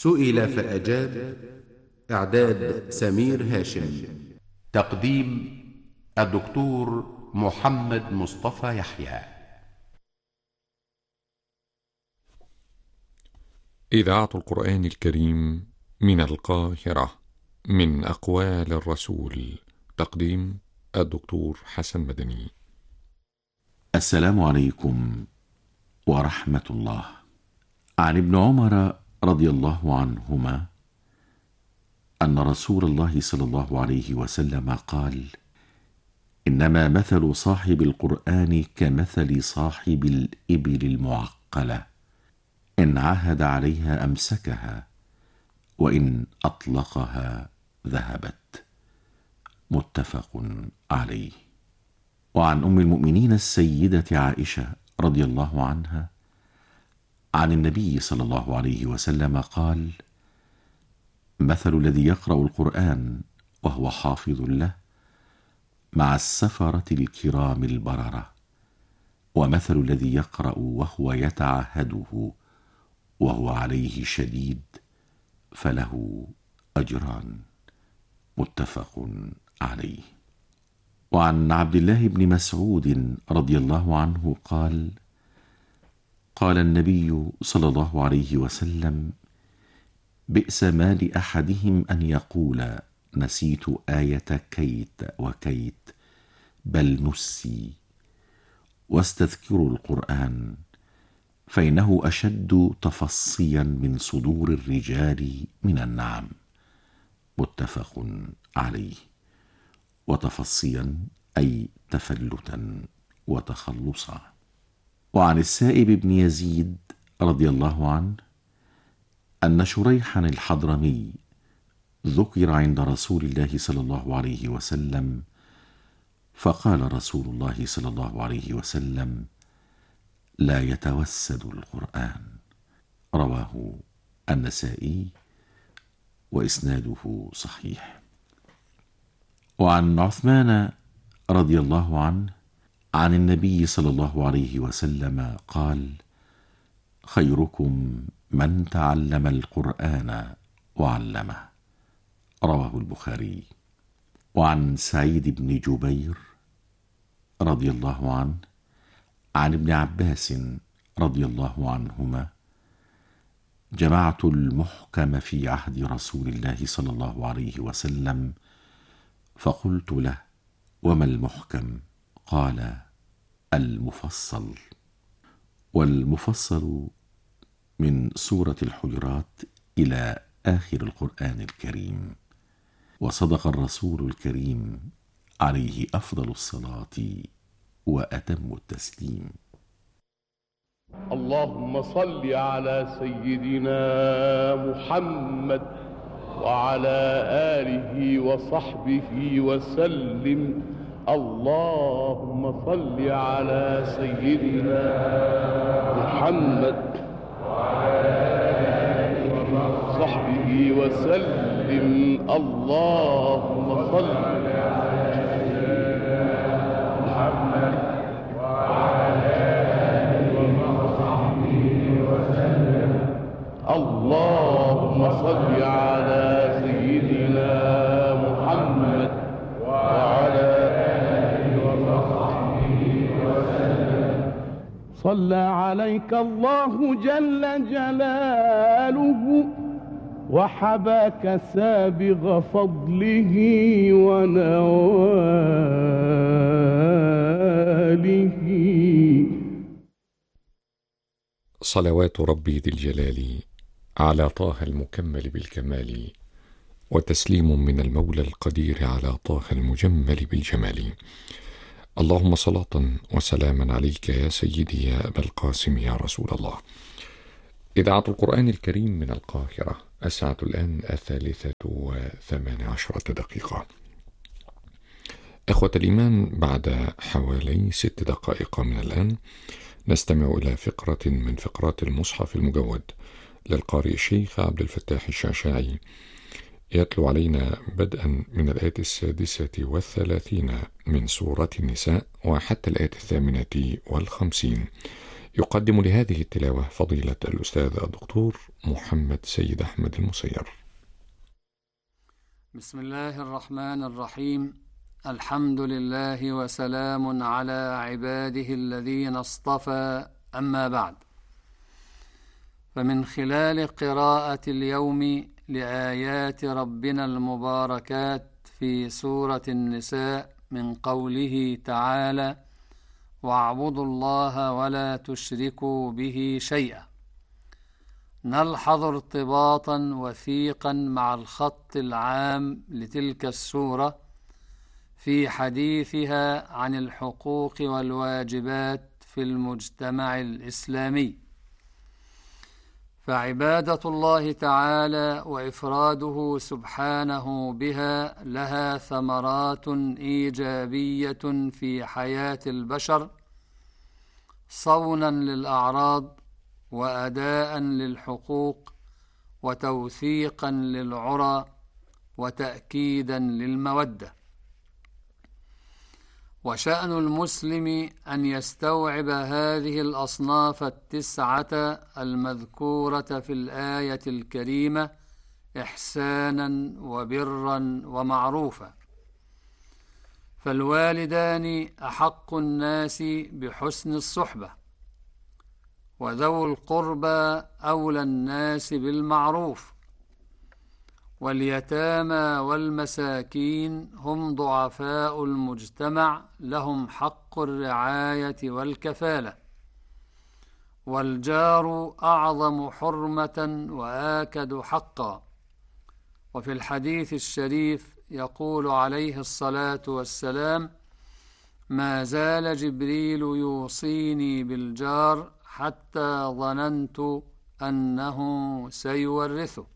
سئل فأجاب. إعداد سمير هاشم. تقديم الدكتور محمد مصطفى يحيى. إذاعة القرآن الكريم من القاهرة، من أقوال الرسول. تقديم الدكتور حسن مدني. السلام عليكم ورحمة الله. عن ابن عمر رضي الله عنهما أن رسول الله صلى الله عليه وسلم قال: إنما مثل صاحب القرآن كمثل صاحب الإبل المعقلة، إن عهد عليها أمسكها، وإن أطلقها ذهبت. متفق عليه. وعن أم المؤمنين السيدة عائشة رضي الله عنها عن النبي صلى الله عليه وسلم قال: مثل الذي يقرأ القرآن وهو حافظ له مع السفرة الكرام البررة، ومثل الذي يقرأ وهو يتعهده وهو عليه شديد فله أجران. متفق عليه. وعن عبد الله بن مسعود رضي الله عنه قال: قال النبي صلى الله عليه وسلم: بئس ما لأحدهم أن يقول نسيت آية كيت وكيت، بل نسي، واستذكروا القرآن، فإنه أشد تفصيا من صدور الرجال من النعم. متفق عليه. وتفصيا أي تفلتا وتخلصا. وعن السائب بن يزيد رضي الله عنه أن شريحا الحضرمي ذكر عند رسول الله صلى الله عليه وسلم، فقال رسول الله صلى الله عليه وسلم: لا يتوسد القرآن. رواه النسائي وإسناده صحيح. وعن عثمان رضي الله عنه عن النبي صلى الله عليه وسلم قال: خيركم من تعلم القرآن وعلمه. رواه البخاري. وعن سعيد بن جبير رضي الله عنه عن ابن عباس رضي الله عنهما: جمعت المحكم في عهد رسول الله صلى الله عليه وسلم، فقلت له: وما المحكم؟ قال: المفصل. والمفصل من سورة الحجرات إلى آخر القرآن الكريم. وصدق الرسول الكريم عليه أفضل الصلاة وأتم التسليم. اللهم صل على سيدنا محمد وعلى آله وصحبه وسلم. اللهم صل على سيدنا محمد وعلى آله وصحبه وسلم. اللهم صل على سيدنا محمد وعلى آله وصحبه وسلم. اللهم صل على سيدنا محمد وعلى آله وصحبه وسلم. صلى عليك الله جل جلاله، وحباك سابغ فضله ونواله. صلوات ربي ذي الجلال على طه المكمل بالكمال، وتسليم من المولى القدير على طه المجمل بالجمال. اللهم صلاة وسلاما عليك يا سيدي يا أبا القاسم يا رسول الله. إذاعة القرآن الكريم من القاهرة. الساعة الآن 3:18. إخوة الإيمان، بعد حوالي 6 دقائق من الآن نستمع إلى فقرة من فقرات المصحف المجود للقارئ الشيخ عبد الفتاح الشعشاعي، يتلو علينا بدءا من الآية 36 من سورة النساء وحتى الآية 58. يقدم لهذه التلاوة فضيلة الأستاذ الدكتور محمد سيد أحمد المسير. بسم الله الرحمن الرحيم. الحمد لله وسلام على عباده الذين اصطفى، أما بعد، فمن خلال قراءة اليوم لآيات ربنا المباركات في سورة النساء من قوله تعالى: واعبدوا الله ولا تشركوا به شيئا، نلحظ ارتباطا وثيقا مع الخط العام لتلك السورة في حديثها عن الحقوق والواجبات في المجتمع الإسلامي. فعبادة الله تعالى وإفراده سبحانه بها لها ثمرات إيجابية في حياة البشر، صونا للأعراض وأداء للحقوق وتوثيقا للعرى وتأكيدا للمودة. وشأن المسلم أن يستوعب هذه الأصناف التسعة المذكورة في الآية الكريمة إحسانا وبرا ومعروفا. فالوالدان أحق الناس بحسن الصحبة، وذو القربى أولى الناس بالمعروف، واليتامى والمساكين هم ضعفاء المجتمع لهم حق الرعاية والكفالة، والجار أعظم حرمة وآكد حقا. وفي الحديث الشريف يقول عليه الصلاة والسلام: ما زال جبريل يوصيني بالجار حتى ظننت أنه سيورثه.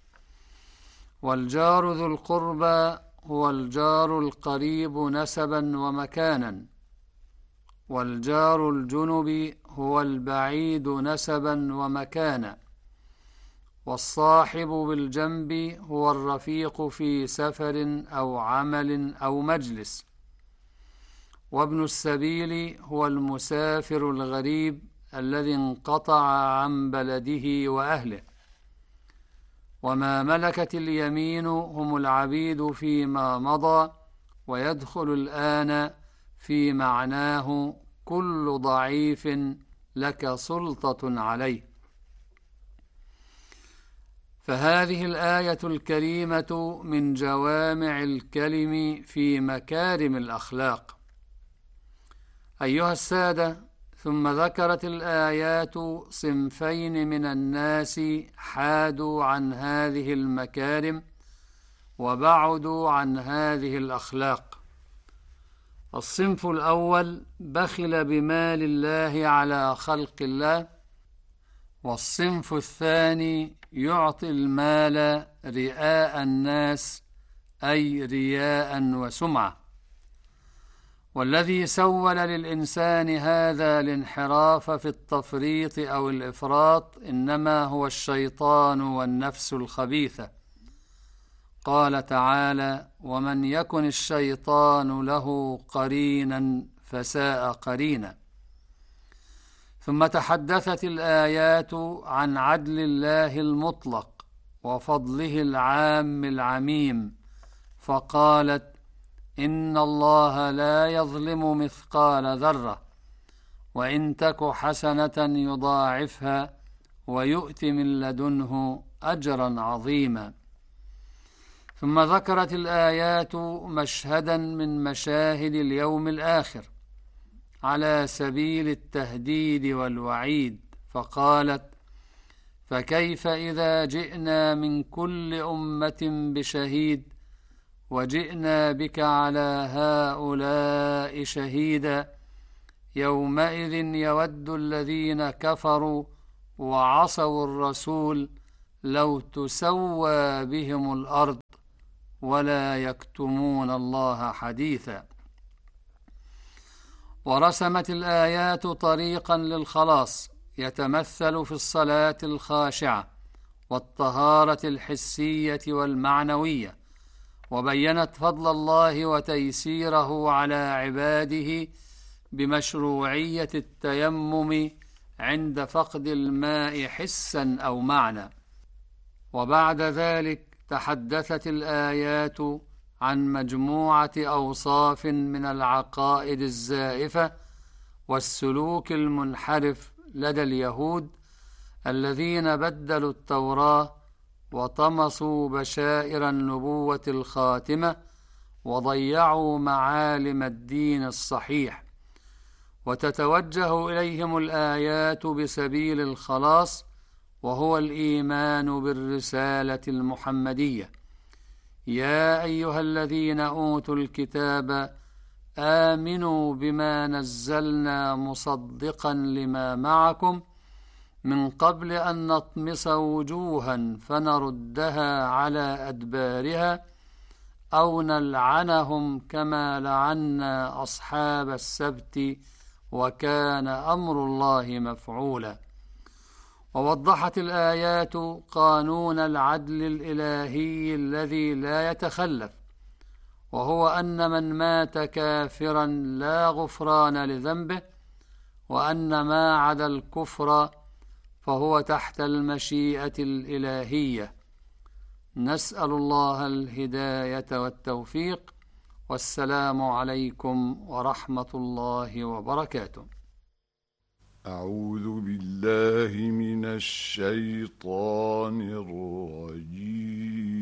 والجار ذو القربى هو الجار القريب نسبا ومكانا، والجار الجنب هو البعيد نسبا ومكانا، والصاحب بالجنب هو الرفيق في سفر أو عمل أو مجلس، وابن السبيل هو المسافر الغريب الذي انقطع عن بلده وأهله. وما ملكت اليمين هم العبيد فيما مضى، ويدخل الآن في معناه كل ضعيف لك سلطة عليه. فهذه الآية الكريمة من جوامع الكلم في مكارم الأخلاق. أيها السادة، ثم ذكرت الآيات صنفين من الناس حادوا عن هذه المكارم وبعدوا عن هذه الأخلاق. الصنف الأول بخل بمال الله على خلق الله، والصنف الثاني يعطي المال رئاء الناس، أي رياء وسمعة. والذي سول للإنسان هذا الانحراف في التفريط أو الإفراط إنما هو الشيطان والنفس الخبيثة. قال تعالى: ومن يكن الشيطان له قرينا فساء قرينا. ثم تحدثت الآيات عن عدل الله المطلق وفضله العام العميم، فقالت: إن الله لا يظلم مثقال ذرة، وإن تك حسنة يضاعفها ويؤت من لدنه أجرا عظيما. ثم ذكرت الآيات مشهدا من مشاهد اليوم الآخر على سبيل التهديد والوعيد، فقالت: فكيف إذا جئنا من كل أمة بشهيد وجئنا بك على هؤلاء شهيدا، يومئذ يود الذين كفروا وعصوا الرسول لو تسوى بهم الأرض ولا يكتمون الله حديثا. ورسمت الآيات طريقا للخلاص يتمثل في الصلاة الخاشعة والطهارة الحسية والمعنوية، وبينت فضل الله وتيسيره على عباده بمشروعية التيمم عند فقد الماء حسا أو معنى. وبعد ذلك تحدثت الآيات عن مجموعة أوصاف من العقائد الزائفة والسلوك المنحرف لدى اليهود الذين بدلوا التوراة وطمسوا بشائر النبوة الخاتمة وضيعوا معالم الدين الصحيح. وتتوجه إليهم الآيات بسبيل الخلاص، وهو الإيمان بالرسالة المحمدية. يا أيها الذين أوتوا الكتاب آمنوا بما نزلنا مصدقا لما معكم من قبل أن نطمس وجوها فنردها على أدبارها أو نلعنهم كما لعنا أصحاب السبت وكان أمر الله مفعولا. ووضحت الآيات قانون العدل الإلهي الذي لا يتخلف، وهو أن من مات كافرا لا غفران لذنبه، وأن ما عدا الكفر فهو تحت المشيئة الإلهية. نسأل الله الهداية والتوفيق، والسلام عليكم ورحمة الله وبركاته. أعوذ بالله من الشيطان الرجيم.